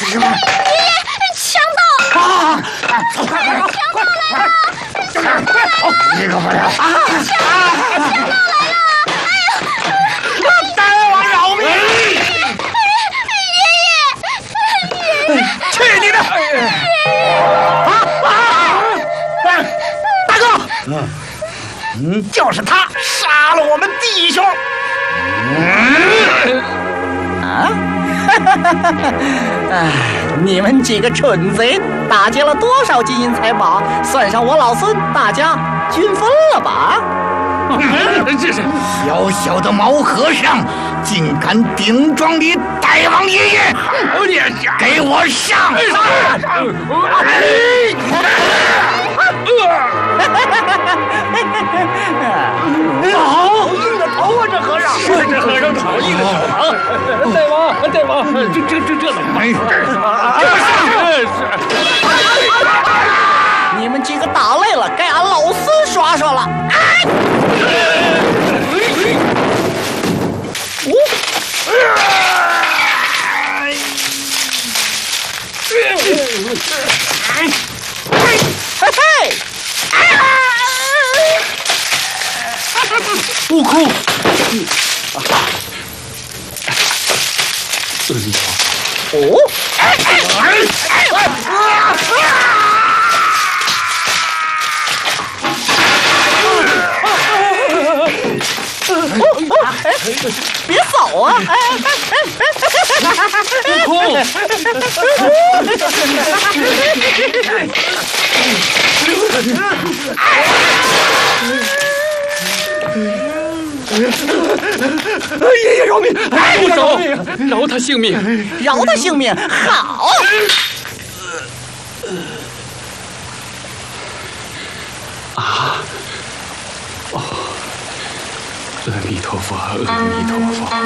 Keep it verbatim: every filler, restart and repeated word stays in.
什么？ 爷爷，强盗！ 啊！ 强盗来了！强盗来了！ 你可不要！啊！ 强盗来了！哎呀！ 大王饶命！ 爷爷，爷爷， 去你的！啊啊！大哥，嗯嗯，就是他杀了我们弟兄。啊！哎，你们几个蠢贼，打劫了多少金银财宝？算上我老孙，大家均分了吧？ 这是小小的毛和尚，竟敢顶撞你大王爷爷！给我上！好硬的头啊，这和尚！ 是这和尚好硬的头啊！大王，大王，这这这这怎么办？ 你们几个打累了，该俺老孙耍耍了。嘿嘿！ 悟空， 哦，别走啊！ 悟空， 爷爷饶命！ 不走，饶他性命， 饶他性命！好。 啊！哦，阿弥陀佛，阿弥陀佛。